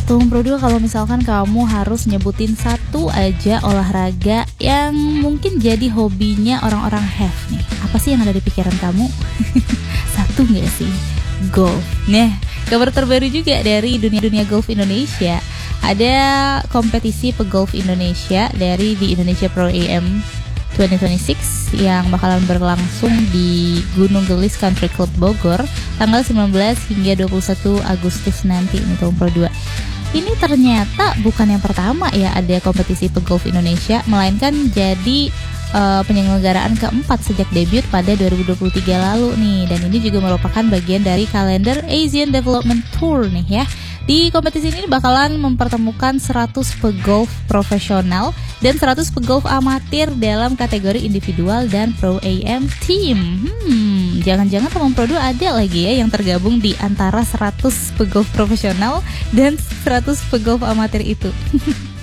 Temen Pro 2, kalau misalkan kamu harus nyebutin satu aja olahraga yang mungkin jadi hobinya orang-orang have nih, apa sih yang ada di pikiran kamu? Satu nggak sih? Golf. Nah, kabar terbaru juga dari dunia golf Indonesia. Ada kompetisi pegolf Indonesia dari di Indonesia Pro AM 2026 yang bakalan berlangsung di Gunung Gelis Country Club Bogor tanggal 19 hingga 21 Agustus nanti nih Temen Pro 2. Ini ternyata bukan yang pertama ya ada kompetisi pegolf Indonesia, melainkan jadi penyelenggaraan keempat sejak debut pada 2023 lalu nih. Dan ini juga merupakan bagian dari kalender Asian Development Tour nih ya. Di kompetisi ini bakalan mempertemukan 100 pegolf profesional dan 100 pegolf amatir dalam kategori individual dan Pro AM Team. Jangan-jangan Temen Pro 2 ada lagi ya yang tergabung di antara 100 pegolf profesional dan 100 pegolf amatir itu.